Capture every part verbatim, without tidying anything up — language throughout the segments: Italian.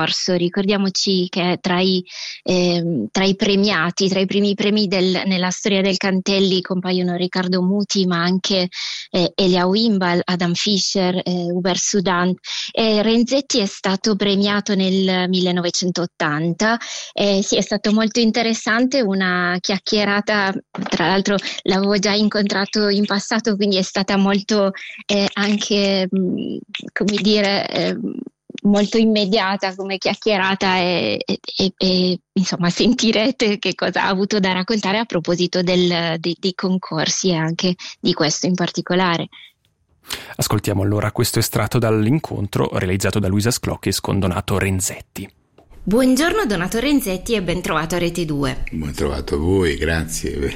concorso. Ricordiamoci che tra i, eh, tra i premiati, tra i primi premi del, nella storia del Cantelli compaiono Riccardo Muti, ma anche eh, Elia Wimbal, Adam Fischer, eh, Hubert Sudand. Eh, Renzetti è stato premiato nel millenovecentottanta. Eh, sì, è stato molto interessante, una chiacchierata, tra l'altro l'avevo già incontrato in passato, quindi è stata molto eh, anche, mh, come dire, eh, molto immediata come chiacchierata e, e, e insomma sentirete che cosa ha avuto da raccontare a proposito del, dei, dei concorsi e anche di questo in particolare. Ascoltiamo allora questo estratto dall'incontro realizzato da Luisa Sclocchis con Donato Renzetti. Buongiorno Donato Renzetti e ben trovato a Rete due. Ben trovato a voi, grazie.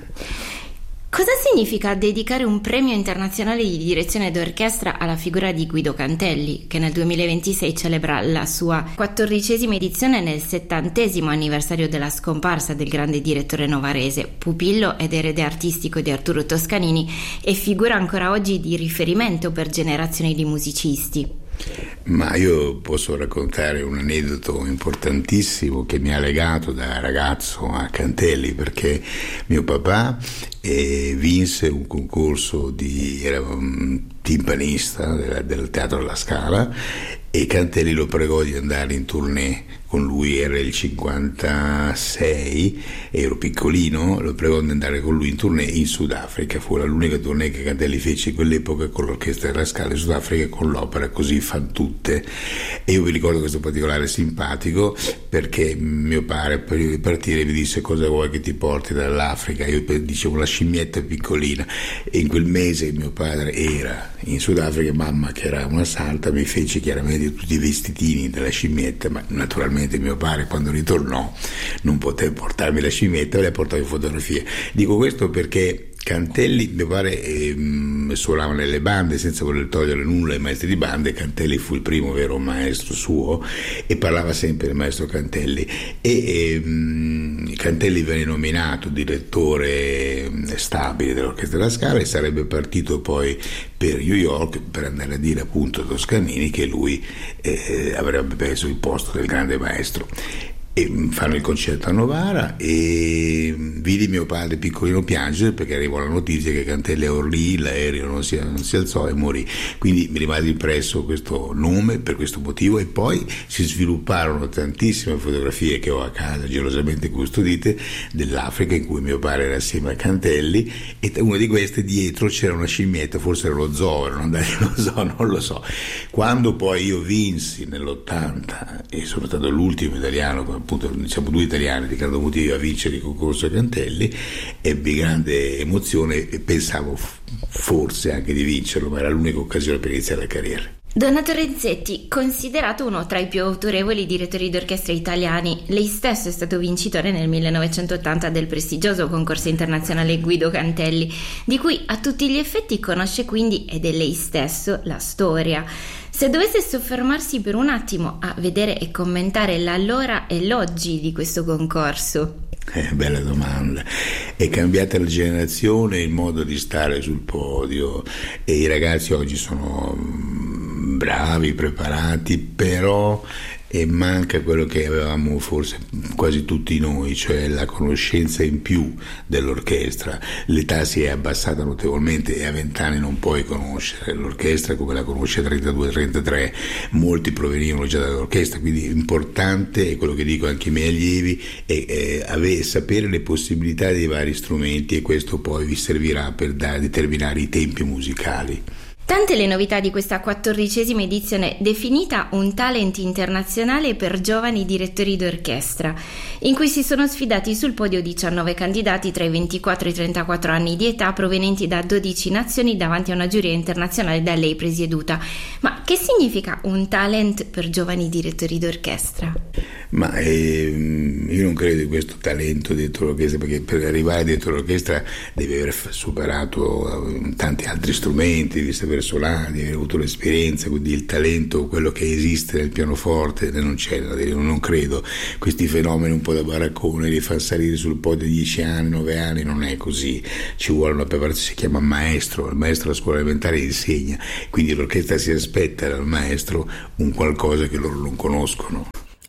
Cosa significa dedicare un premio internazionale di direzione d'orchestra alla figura di Guido Cantelli, che nel duemilaventisei celebra la sua quattordicesima edizione nel settantesimo anniversario della scomparsa del grande direttore novarese, pupillo ed erede artistico di Arturo Toscanini e figura ancora oggi di riferimento per generazioni di musicisti? Ma io posso raccontare un aneddoto importantissimo che mi ha legato da ragazzo a Cantelli, perché mio papà eh, vinse un concorso di, era un timpanista del, del Teatro alla Scala, e Cantelli lo pregò di andare in tournée con lui. Era il cinquantasei, ero piccolino, lo pregò di andare con lui in tournée in Sudafrica. Fu l'unica tournée che Cantelli fece in quell'epoca con l'orchestra della Scala in Sudafrica, con l'opera Così fan tutte. E io vi ricordo questo particolare simpatico perché mio padre prima di partire mi disse: cosa vuoi che ti porti dall'Africa? Io dicevo una scimmietta piccolina, e in quel mese mio padre era in Sudafrica, mamma che era una santa mi fece chiaramente tutti i vestitini della scimmietta, ma naturalmente mio padre quando ritornò non poté portarmi la scimmietta, me la portavo in fotografia. Dico questo perché Cantelli, mio padre, ehm, suonava nelle bande senza voler togliere nulla ai maestri di bande. Cantelli fu il primo vero maestro suo e parlava sempre del maestro Cantelli, e ehm, Cantelli venne nominato direttore stabile dell'Orchestra della Scala e sarebbe partito poi per New York per andare a dire appunto a Toscanini che lui eh, avrebbe preso il posto del grande maestro. E fanno il concerto a Novara e vidi mio padre piccolino piangere perché arrivò la notizia che Cantelli orlì, l'aereo non si, non si alzò e morì. Quindi mi rimase impresso questo nome per questo motivo, e poi si svilupparono tantissime fotografie che ho a casa gelosamente custodite dell'Africa in cui mio padre era assieme a Cantelli, e una di queste dietro c'era una scimmietta, forse era lo zoo, erano andati allo zoo, non lo so. Quando poi io vinsi nell'ottanta e sono stato l'ultimo italiano, appunto diciamo due italiani, Riccardo Muti a vincere il concorso a Cantelli, ebbi grande emozione e pensavo forse anche di vincerlo, ma era l'unica occasione per iniziare la carriera. Donato Renzetti, considerato uno tra i più autorevoli direttori d'orchestra italiani, lei stesso è stato vincitore nel millenovecentottanta del prestigioso concorso internazionale Guido Cantelli, di cui a tutti gli effetti conosce quindi, ed è lei stesso, la storia. Se dovesse soffermarsi per un attimo a vedere e commentare l'allora e l'oggi di questo concorso. Eh, bella domanda. È cambiata la generazione, il modo di stare sul podio, e i ragazzi oggi sono bravi, preparati, però e manca quello che avevamo forse quasi tutti noi, cioè la conoscenza in più dell'orchestra. L'età si è abbassata notevolmente e a vent'anni non puoi conoscere l'orchestra come la conosce a trentadue trentatré, molti provenivano già dall'orchestra, quindi importante, è quello che dico anche ai miei allievi, è, è avere, sapere le possibilità dei vari strumenti, e questo poi vi servirà per da, determinare i tempi musicali. Tante le novità di questa quattordicesima edizione, definita un talent internazionale per giovani direttori d'orchestra, in cui si sono sfidati sul podio diciannove candidati tra i ventiquattro e i trentaquattro anni di età, provenienti da dodici nazioni, davanti a una giuria internazionale da lei presieduta. Ma che significa un talent per giovani direttori d'orchestra? Ma eh, io non credo in questo talento dentro l'orchestra, perché per arrivare dentro l'orchestra devi aver superato tanti altri strumenti, devi sapere suonare, devi aver avuto l'esperienza, quindi il talento, quello che esiste nel pianoforte, non c'è, non credo. Questi fenomeni un po' da baraccone li fa salire sul podio dieci anni, nove anni, non è così, ci vuole una preparazione, si chiama maestro, il maestro alla scuola elementare insegna, quindi l'orchestra si aspetta dal maestro un qualcosa che loro non conoscono.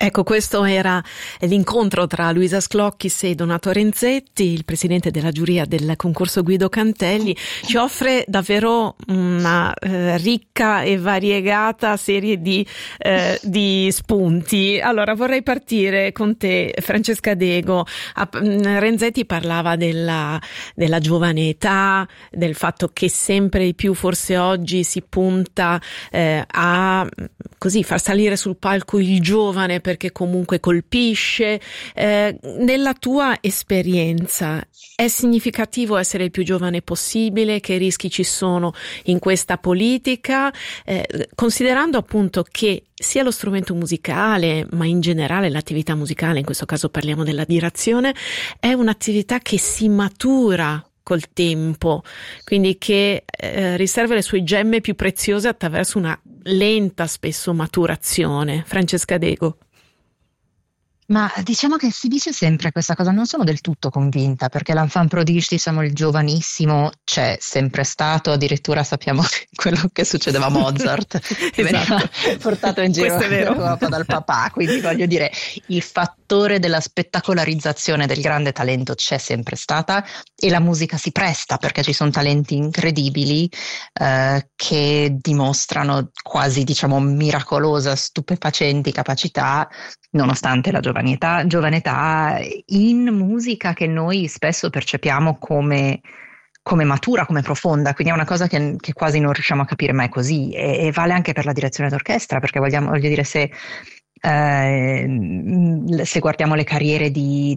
Ecco, questo era l'incontro tra Luisa Sclocchis e Donato Renzetti, il presidente della giuria del concorso Guido Cantelli. Ci offre davvero una eh, ricca e variegata serie di, eh, di spunti. Allora, vorrei partire con te, Francesca Dego. A, Renzetti parlava della, della giovane età, del fatto che sempre di più, forse oggi, si punta eh, a così far salire sul palco il giovane perché comunque colpisce. Eh, nella tua esperienza è significativo essere il più giovane possibile? Che rischi ci sono in questa politica? Eh, considerando appunto che sia lo strumento musicale, ma in generale l'attività musicale, in questo caso parliamo della direzione, è un'attività che si matura col tempo, quindi che eh, riserva le sue gemme più preziose attraverso una lenta spesso maturazione. Francesca Dego. Ma diciamo che si dice sempre questa cosa, non sono del tutto convinta, perché l'enfant prodige, diciamo il giovanissimo, c'è sempre stato, addirittura sappiamo quello che succedeva a Mozart, che esatto. veniva portato in giro Questo è vero. dal papà, quindi voglio dire, il fattore della spettacolarizzazione del grande talento c'è sempre stata e la musica si presta, perché ci sono talenti incredibili eh, che dimostrano quasi, diciamo, miracolosa, stupefacenti capacità, nonostante la giovane età, giovane età in musica che noi spesso percepiamo come, come matura, come profonda, quindi è una cosa che, che quasi non riusciamo a capire mai così, e, e vale anche per la direzione d'orchestra, perché vogliamo, voglio dire, se, eh, se guardiamo le carriere di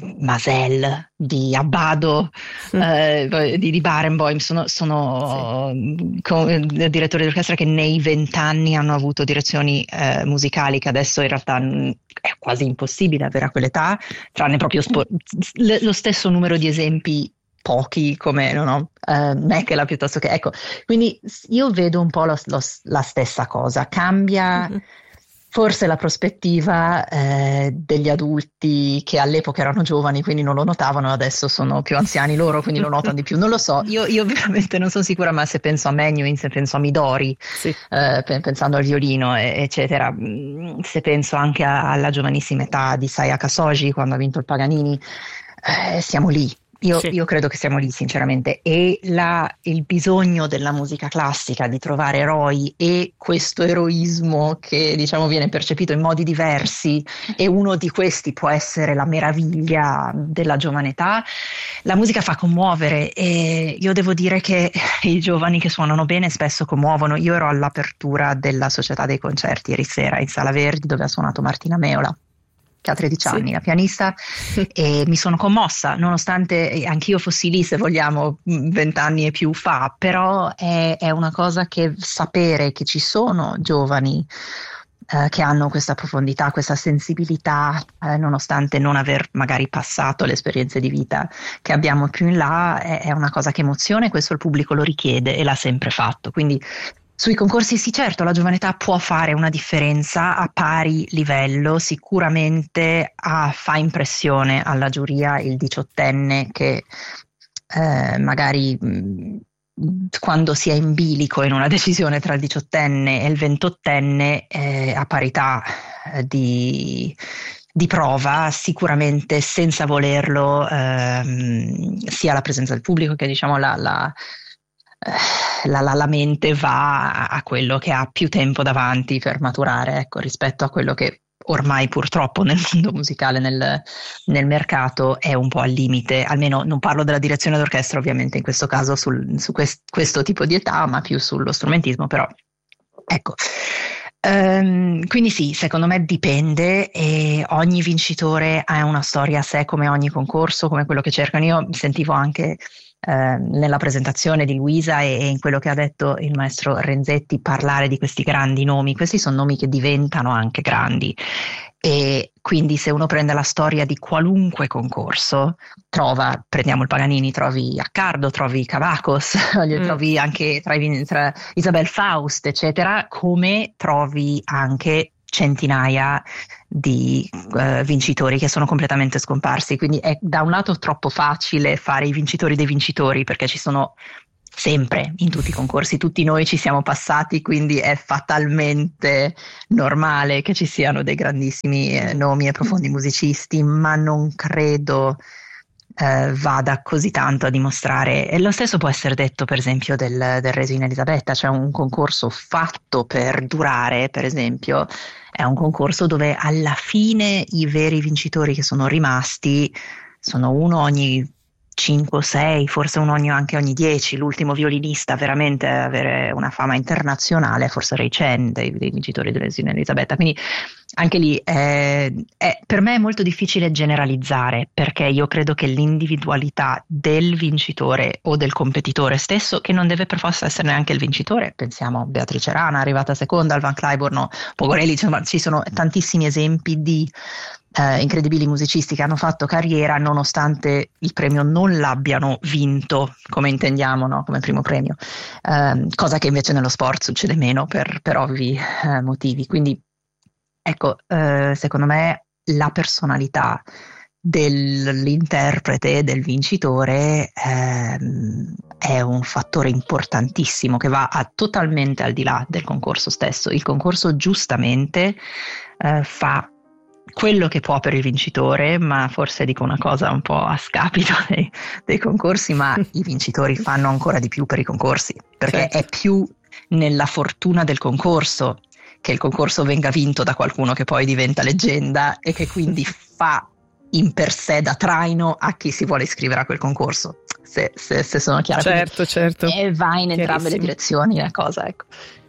Masel, di Abbado, mm. eh, di, di Barenboim, sono, sono sì. con, direttori d'orchestra che nei vent'anni hanno avuto direzioni eh, musicali che adesso in realtà è quasi impossibile avere a quell'età, tranne proprio spo- l- lo stesso numero di esempi, pochi come no, no, uh, Mechela piuttosto che, ecco, quindi io vedo un po' lo, lo, la stessa cosa, cambia mm-hmm. forse la prospettiva eh, degli adulti che all'epoca erano giovani, quindi non lo notavano, adesso sono più anziani loro, quindi lo notano di più. Non lo so, io, io veramente non sono sicura, ma se penso a Menuhin, se penso a Midori, sì. eh, pensando al violino, eccetera, se penso anche a, alla giovanissima età di Sayaka Soji, quando ha vinto il Paganini, eh, siamo lì. Io, sì. io credo che siamo lì sinceramente, e la, il bisogno della musica classica di trovare eroi e questo eroismo che diciamo viene percepito in modi diversi, e uno di questi può essere la meraviglia della giovane età. La musica fa commuovere e io devo dire che i giovani che suonano bene spesso commuovono. Io ero all'apertura della Società dei Concerti ieri sera in Sala Verdi, dove ha suonato Martina Meola, che ha tredici sì. anni, la pianista, e mi sono commossa, nonostante anch'io fossi lì, se vogliamo, vent'anni e più fa, però è, è una cosa che sapere che ci sono giovani eh, che hanno questa profondità, questa sensibilità, eh, nonostante non aver magari passato le esperienze di vita che abbiamo più in là, è, è una cosa che emoziona, e questo il pubblico lo richiede e l'ha sempre fatto. Quindi sui concorsi sì, certo, la giovane età può fare una differenza a pari livello, sicuramente ah, fa impressione alla giuria il diciottenne che eh, magari mh, quando si è in bilico in una decisione tra il diciottenne e il ventottenne eh, a parità eh, di... di prova, sicuramente senza volerlo ehm, sia la presenza del pubblico che diciamo la... la La, la, la mente va a quello che ha più tempo davanti per maturare, ecco, rispetto a quello che ormai purtroppo nel mondo musicale, nel, nel mercato, è un po' al limite. Almeno non parlo della direzione d'orchestra ovviamente in questo caso sul, su quest, questo tipo di età, ma più sullo strumentismo, però ecco. Um, quindi sì, secondo me dipende, e ogni vincitore ha una storia a sé, come ogni concorso, come quello che cercano. Io sentivo anche eh, nella presentazione di Luisa e, e in quello che ha detto il maestro Renzetti parlare di questi grandi nomi. Questi sono nomi che diventano anche grandi, e quindi se uno prende la storia di qualunque concorso, trova, prendiamo il Paganini, trovi Accardo, trovi Cavacos, mm. trovi anche tra, tra Isabel Faust, eccetera, come trovi anche centinaia di uh, vincitori che sono completamente scomparsi. Quindi è da un lato troppo facile fare i vincitori dei vincitori, perché ci sono sempre, in tutti i concorsi, tutti noi ci siamo passati, quindi è fatalmente normale che ci siano dei grandissimi eh, nomi e profondi musicisti, ma non credo eh, vada così tanto a dimostrare. E lo stesso può essere detto per esempio del, del Regina Elisabetta, cioè un concorso fatto per durare, per esempio, è un concorso dove alla fine i veri vincitori che sono rimasti sono uno ogni cinque o sei, forse uno ogni, anche ogni dieci. L'ultimo violinista veramente a avere una fama internazionale, forse Ray Chen, dei, dei vincitori della Regina Elisabetta. Quindi anche lì è, è, per me è molto difficile generalizzare, perché io credo che l'individualità del vincitore o del competitore stesso, che non deve per forza essere neanche il vincitore, pensiamo a Beatrice Rana arrivata seconda al Van Cliburn, o Pogorelli, insomma, ci sono tantissimi esempi di Eh, incredibili musicisti che hanno fatto carriera nonostante il premio non l'abbiano vinto come intendiamo, no? Come primo premio, eh, cosa che invece nello sport succede meno per, per ovvi eh, motivi. Quindi ecco, eh, secondo me la personalità dell'interprete, del vincitore, ehm, è un fattore importantissimo che va a, totalmente al di là del concorso stesso. Il concorso giustamente eh, fa quello che può per il vincitore, ma forse dico una cosa un po' a scapito dei, dei concorsi, ma i vincitori fanno ancora di più per i concorsi, perché certo. È più nella fortuna del concorso che il concorso venga vinto da qualcuno che poi diventa leggenda e che quindi fa in per sé da traino a chi si vuole iscrivere a quel concorso, se, se, se sono chiara. Certo, certo. E va in entrambe le direzioni la cosa, ecco.